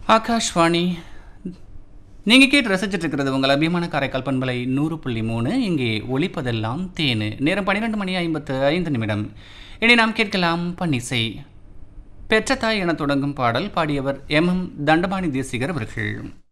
ஆகாஷ்வாணி. நீங்கள் கேட்டு ரசிச்சுட்டு இருக்கிறது உங்கள் அபிமான காரைக்கால் பண்பலை 100.3. இங்கே ஒலிப்பதெல்லாம் தேனு. நேரம் 12:55. இனி நாம் கேட்கலாம் பன்னிசை. பெற்ற தாய் என தொடங்கும் பாடல் பாடியவர் எம். தண்டபாணி தேசிகர் அவர்கள்.